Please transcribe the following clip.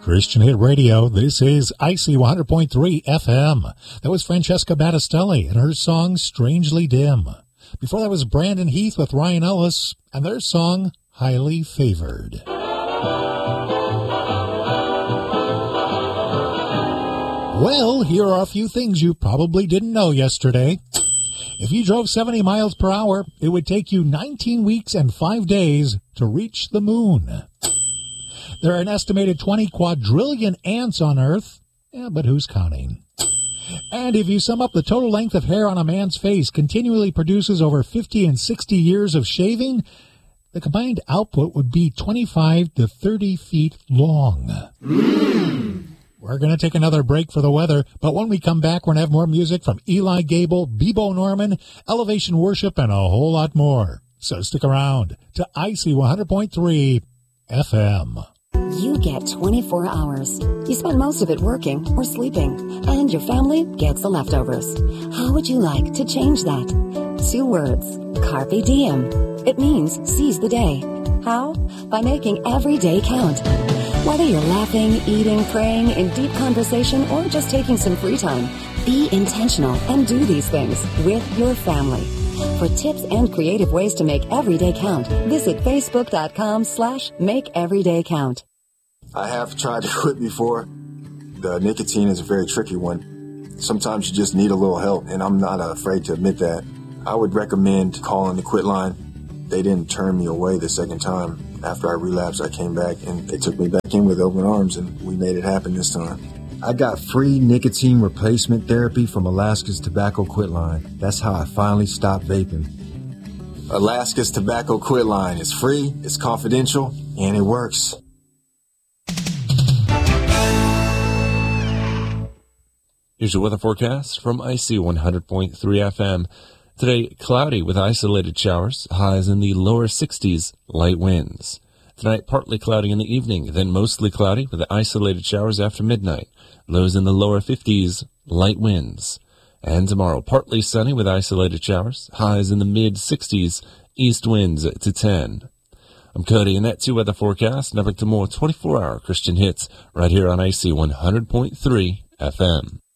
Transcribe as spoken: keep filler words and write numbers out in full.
Christian Hit Radio. This is I C one hundred point three F M. That was Francesca Battistelli and her song Strangely Dim. Before that was Brandon Heath with Ryan Ellis and their song Highly Favored. Well, here are a few things you probably didn't know yesterday. If you drove seventy miles per hour, it would take you nineteen weeks and five days to reach the moon. There are an estimated twenty quadrillion ants on Earth, yeah, but who's counting? And if you sum up the total length of hair on a man's face continually produces over fifty and sixty years of shaving, the combined output would be twenty-five to thirty feet long. Mm. We're going to take another break for the weather, but when we come back, we're going to have more music from Eli Gable, Bebo Norman, Elevation Worship, and a whole lot more. So stick around to I C one hundred point three F M. You get twenty-four hours. You spend most of it working or sleeping, and your family gets the leftovers. How would you like to change that? Two words. Carpe diem. It means seize the day. How? By making every day count. Whether you're laughing, eating, praying, in deep conversation, or just taking some free time, be intentional and do these things with your family. For tips and creative ways to make every day count, visit facebook.com slash make every day count. I have tried to quit before. The nicotine is a very tricky one. Sometimes you just need a little help, and I'm not afraid to admit that. I would recommend calling the Quit line. They didn't turn me away the second time. After I relapsed, I came back, and they took me back in with open arms, and we made it happen this time. I got free nicotine replacement therapy from Alaska's Tobacco Quit Line. That's how I finally stopped vaping. Alaska's Tobacco Quit Line is free, it's confidential, and it works. Here's your weather forecast from I C one hundred point three F M. Today, cloudy with isolated showers, highs in the lower sixties, light winds. Tonight, partly cloudy in the evening, then mostly cloudy with isolated showers after midnight, lows in the lower fifties, light winds. And tomorrow, partly sunny with isolated showers, highs in the mid-sixties, east winds to ten. I'm Cody, and that's your weather forecast. Now back to more twenty-four hour Christian hits right here on I C one hundred point three F M.